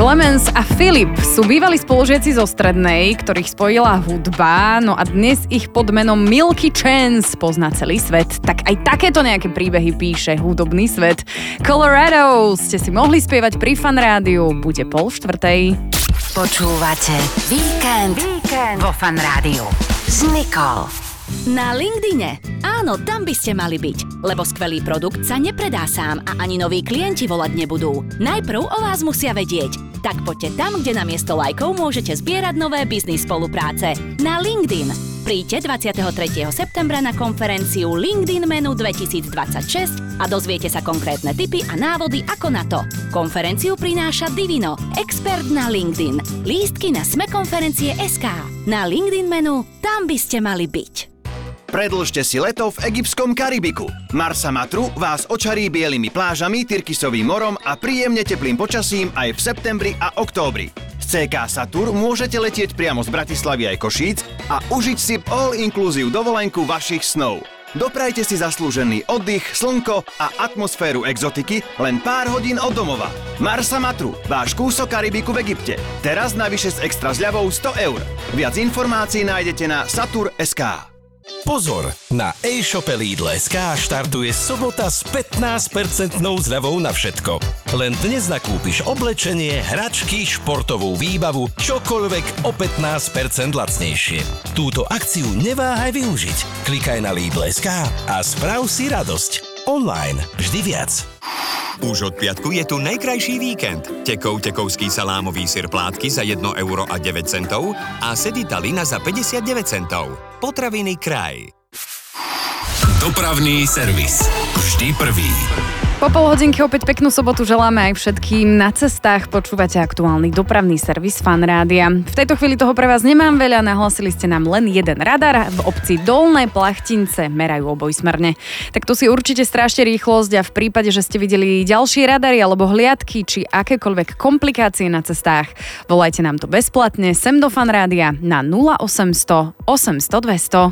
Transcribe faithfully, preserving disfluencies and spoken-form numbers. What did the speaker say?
Clemens a Filip sú bývalí spolužiaci zo strednej, ktorých spojila hudba, no a dnes ich pod menom Milky Chance pozná celý svet. Tak aj takéto nejaké príbehy píše hudobný svet. Colorado ste si mohli spievať pri Fan Rádiu, bude pol štvrtej. Počúvate Víkend, Víkend vo Fan Rádiu s Nicole. Na LinkedIne. Áno, tam by ste mali byť, lebo skvelý produkt sa nepredá sám a ani noví klienti volať nebudú. Najprv o vás musia vedieť. Tak poďte tam, kde namiesto lajkov môžete zbierať nové biznis spolupráce. Na LinkedIn. Príďte dvadsiateho tretieho septembra na konferenciu LinkedIn Menu dvetisícdvadsaťšesť a dozviete sa konkrétne tipy a návody ako na to. Konferenciu prináša Divino, expert na LinkedIn. Lístky na smekonferencie bodka es ká. Na LinkedIn Menu, tam by ste mali byť. Predĺžte si leto v egyptskom Karibiku. Marsa Matru vás očarí bielými plážami, Tyrkisovým morom a príjemne teplým počasím aj v septembri a októbri. Z cé ká Satur môžete letieť priamo z Bratislavy aj Košíc a užiť si all-inclusive dovolenku vašich snov. Doprajte si zaslúžený oddych, slnko a atmosféru exotiky len pár hodín od domova. Marsa Matru, váš kúsok Karibiku v Egypte. Teraz navyše s extra zľavou sto eur. Viac informácií nájdete na satur bodka es ká. Pozor! Na e-shope Lidl bodka es ká štartuje sobota s pätnásť percent zľavou na všetko. Len dnes nakúpiš oblečenie, hračky, športovú výbavu, čokoľvek o pätnásť percent lacnejšie. Túto akciu neváhaj využiť. Klikaj na Lidl bodka es ká a sprav si radosť. Online vždy viac. Už od piatku je tu najkrajší víkend. Tekov tekovský salámový syr plátky za jedno euro a deväť centov a sedita lina za päťdesiatdeväť centov. Potraviny Kraj. Dopravný servis. Vždy prvý. Po pol hodinky opäť peknú sobotu želáme aj všetkým na cestách. Počúvate aktuálny dopravný servis Fan Rádia. V tejto chvíli toho pre vás nemám veľa, nahlasili ste nám len jeden radar. V obci Dolné Plachtince merajú obojsmerne. Tak tu si určite strážte rýchlosť a v prípade, že ste videli ďalšie radary alebo hliadky či akékoľvek komplikácie na cestách, volajte nám to bezplatne sem do Fan Rádia na nula osemsto osemsto dvesto.